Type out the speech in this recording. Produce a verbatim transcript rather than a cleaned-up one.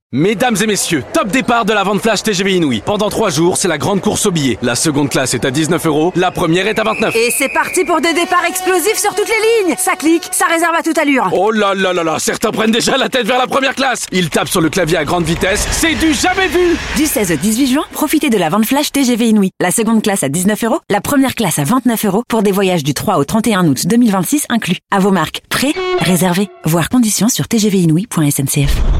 Mesdames et messieurs, top départ de la vente flash T G V Inouï. Pendant trois jours, c'est la grande course aux billets. La seconde classe est à dix-neuf euros, la première est à vingt-neuf. Et c'est parti pour des départs explosifs sur toutes les lignes. Ça clique, ça réserve à toute allure. Oh là là là là, certains prennent déjà la tête vers la première classe. Ils tapent sur le clavier à grande vitesse, c'est du jamais vu. Du seize au dix-huit juin, profitez de la vente flash T G V Inouï. La seconde classe à dix-neuf euros, la première classe à vingt-neuf euros pour des voyages du trois au trente et un août deux mille vingt-six inclus. À vos marques, prêts, réservez. Voir conditions sur t g v inouï point s n c f.